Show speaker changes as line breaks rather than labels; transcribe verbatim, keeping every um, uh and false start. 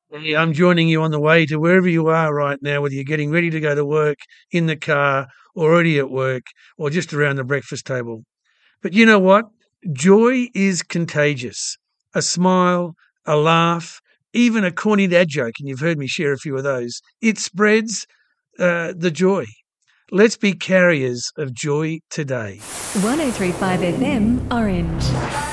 Hey, I'm joining you on the way to wherever you are right now, whether you're getting ready to go to work, in the car, already at work, or just around the breakfast table. But you know what? Joy is contagious. A smile, a laugh, even a corny dad joke, and you've heard me share a few of those, it spreads uh, the joy. Let's be carriers of joy today.
one oh three point five F M, Orange.